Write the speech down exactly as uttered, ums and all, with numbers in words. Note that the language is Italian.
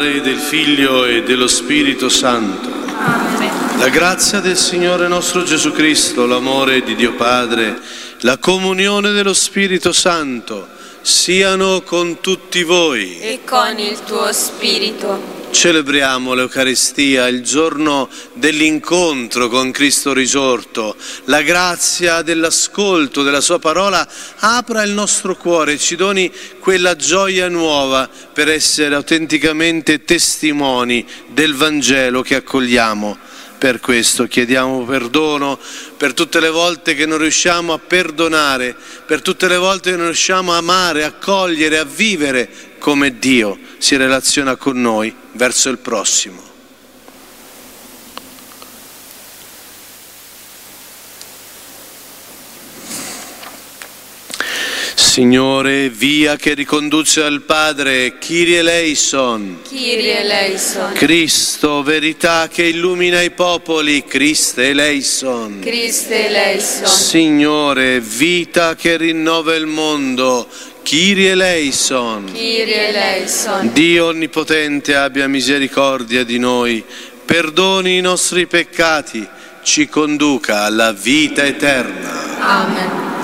Del Figlio e dello Spirito Santo. Amen. La grazia del Signore nostro Gesù Cristo, l'amore di Dio Padre, la comunione dello Spirito Santo siano con tutti voi. E con il tuo spirito. Celebriamo l'Eucaristia, il giorno dell'incontro con Cristo risorto. La grazia dell'ascolto della sua parola apra il nostro cuore e ci doni quella gioia nuova per essere autenticamente testimoni del Vangelo che accogliamo. Per questo chiediamo perdono per tutte le volte che non riusciamo a perdonare, per tutte le volte che non riusciamo a amare, a accogliere, a vivere come Dio si relaziona con noi verso il prossimo. Signore, via che riconduce al Padre, Kyrie eleison. Kyrie eleison. Cristo, verità che illumina i popoli, Christe eleison. Christe eleison. Signore, vita che rinnova il mondo, Kyrie eleison. Kyrie eleison. Dio onnipotente abbia misericordia di noi, perdoni i nostri peccati, ci conduca alla vita eterna. Amen.